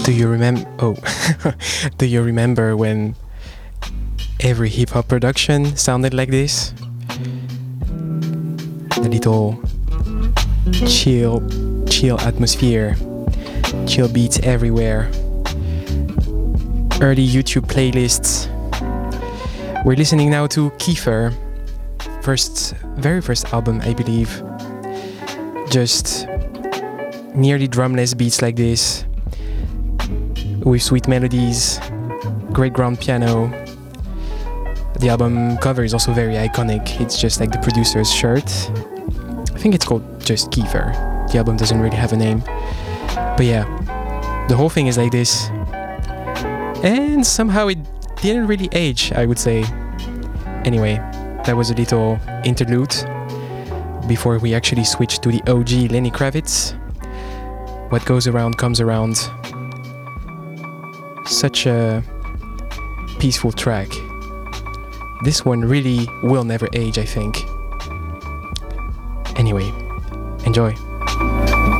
Do you remember? Oh, do you remember when every hip hop production sounded like this? The little chill atmosphere, chill beats everywhere. Early YouTube playlists. We're listening now to Kiefer, very first album, I believe. Just nearly drumless beats like this, with sweet melodies, great ground piano. The album cover is also very iconic. It's just like the producer's shirt. I think it's called just Kiefer. The album doesn't really have a name. But yeah, the whole thing is like this. And somehow it didn't really age, I would say. Anyway, that was a little interlude before we actually switch to the OG Lenny Kravitz. What goes around comes around. Such a peaceful track. This one really will never age, I think. Anyway, enjoy.